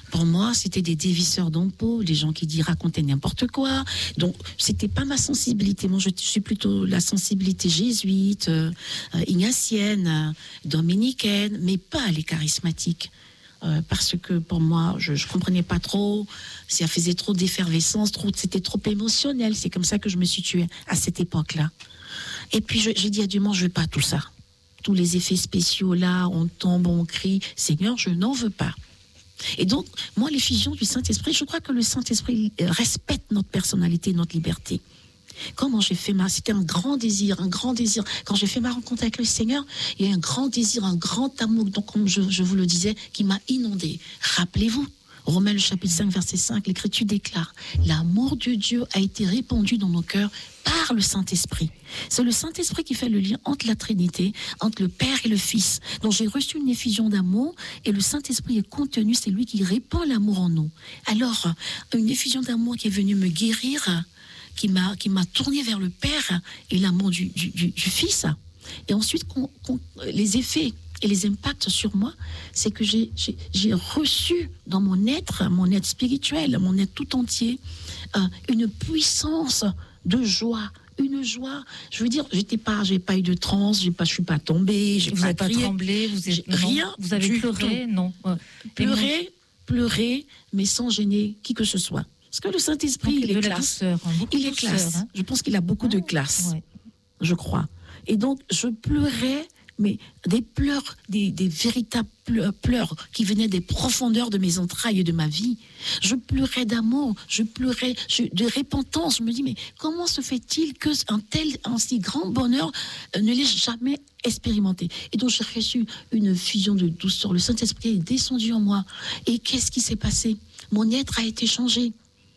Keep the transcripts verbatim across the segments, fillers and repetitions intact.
pour moi, c'était des dévisseurs d'impôts, des gens qui disent raconter n'importe quoi. Donc, c'était pas ma sensibilité. Moi, je suis plutôt la sensibilité jésuite, euh, ignatienne, euh, dominicaine, mais pas les charismatiques. Euh, parce que pour moi, je ne comprenais pas trop, ça faisait trop d'effervescence, trop, c'était trop émotionnel. C'est comme ça que je me situais à cette époque-là. Et puis, je, j'ai dit à Dieu, moi, je ne veux pas tout ça. Tous les effets spéciaux là, on tombe, on crie. Seigneur, je n'en veux pas. Et donc, moi, l'effusion du Saint-Esprit, je crois que le Saint-Esprit respecte notre personnalité, notre liberté. Comment j'ai fait ma... C'était un grand désir, un grand désir. Quand j'ai fait ma rencontre avec le Seigneur, il y a un grand désir, un grand amour, donc comme je, je vous le disais, qui m'a inondé. Rappelez-vous, Romains le chapitre cinq, verset cinq, l'Écriture déclare « L'amour de Dieu a été répandu dans nos cœurs par le Saint-Esprit. » C'est le Saint-Esprit qui fait le lien entre la Trinité, entre le Père et le Fils. Donc j'ai reçu une effusion d'amour et le Saint-Esprit est contenu, c'est lui qui répand l'amour en nous. Alors, une effusion d'amour qui est venue me guérir, qui m'a, qui m'a tourné vers le Père et l'amour du, du, du, du Fils. Et ensuite, qu'on, qu'on, les effets et les impacts sur moi, c'est que j'ai, j'ai, j'ai reçu dans mon être, mon être spirituel, mon être tout entier, euh, une puissance de joie, une joie. Je veux dire, j'étais pas, j'ai pas eu de transe, j'ai pas, je suis pas tombée, j'ai vous pas n'avez pas tremblé, vous êtes rien, vous avez pleuré, tout. non, euh, pleurer, pleurer, mais sans gêner qui que ce soit. Parce que le Saint-Esprit, donc, il est classe. Douceur, hein, il est douceur, classe. Hein. Je pense qu'il a beaucoup ah, de classe, ouais. je crois. Et donc, je pleurais, mais des pleurs, des, des véritables pleurs qui venaient des profondeurs de mes entrailles et de ma vie. Je pleurais d'amour, je pleurais je, de repentance. Je me dis, mais comment se fait-il qu'un tel, un si grand bonheur euh, ne l'ait jamais expérimenté? Et donc, j'ai reçu une fusion de douceur. Le Saint-Esprit est descendu en moi. Et qu'est-ce qui s'est passé? Mon être a été changé.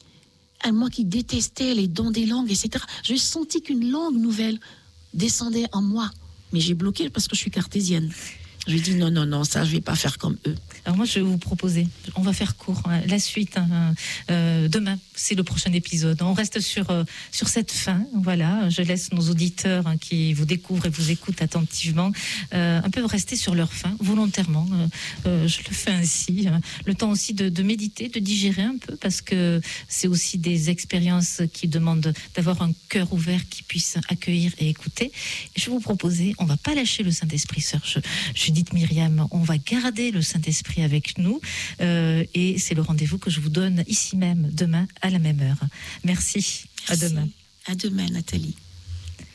À moi qui détestais les dons des langues, et cetera, j'ai senti qu'une langue nouvelle descendait en moi. Mais j'ai bloqué parce que je suis cartésienne. Je lui ai dit non, non, non, ça, je ne vais pas faire comme eux. Alors moi, je vais vous proposer, on va faire court, hein, la suite. Hein, euh, demain, c'est le prochain épisode. On reste sur, euh, sur cette fin. Voilà, je laisse nos auditeurs hein, qui vous découvrent et vous écoutent attentivement euh, un peu rester sur leur faim, volontairement. Euh, euh, je le fais ainsi. Hein. Le temps aussi de, de méditer, de digérer un peu, parce que c'est aussi des expériences qui demandent d'avoir un cœur ouvert qui puisse accueillir et écouter. Et je vais vous proposer, on ne va pas lâcher le Saint-Esprit, sœur. Je, je dis Myriam, on va garder le Saint-Esprit avec nous euh, et c'est le rendez-vous que je vous donne ici même demain à la même heure. Merci, Merci. À demain. À demain, Nathalie.